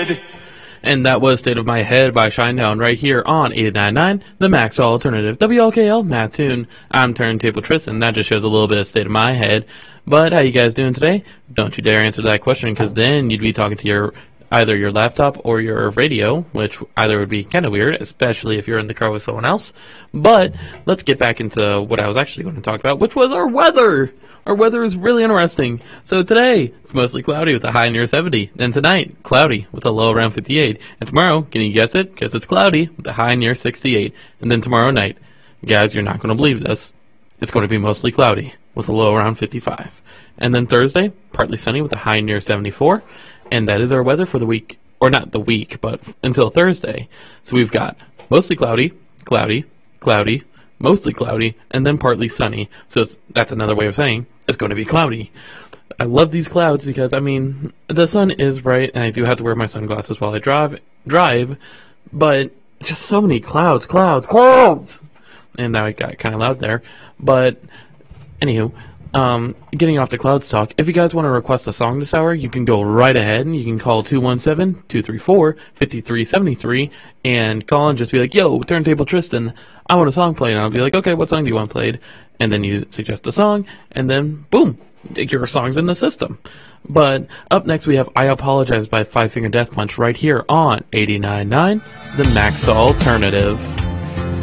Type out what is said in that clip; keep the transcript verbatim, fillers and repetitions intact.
head. And that was State of My Head by Shinedown right here on eighty-nine point nine, the Max Alternative. W L K L, Matt Toon. I'm Turntable Tristan. That just shows a little bit of State of My Head. But how you guys doing today? Don't you dare answer that question, because then you'd be talking to your either your laptop or your radio, which either would be kind of weird, especially if you're in the car with someone else. But let's get back into what I was actually going to talk about, which was our weather. Our weather is really interesting. So today, it's mostly cloudy with a high near seventy. Then tonight, cloudy with a low around fifty-eight. And tomorrow, can you guess it? Guess it's cloudy with a high near sixty-eight. And then tomorrow night, guys, you're not going to believe this, it's going to be mostly cloudy with a low around fifty-five. And then Thursday, partly sunny with a high near seventy-four. And that is our weather for the week. Or not the week, but f- until Thursday. So we've got mostly cloudy, cloudy, cloudy, mostly cloudy, and then partly sunny. So it's, that's another way of saying it's going to be cloudy. I love these clouds because, I mean, the sun is bright, and I do have to wear my sunglasses while I drive, drive, but just so many clouds, clouds, clouds! And now I got kind of loud there. But, anywho, um, getting off the clouds talk, if you guys want to request a song this hour, you can go right ahead, and you can call two one seven, two three four, five three seven three, and call and just be like, yo, Turntable Tristan, I want a song played. And I'll be like, okay, what song do you want played? And then you suggest a song, and then, boom, your song's in the system. But up next we have I Apologize by Five Finger Death Punch right here on eighty-nine point nine, the Max Alternative.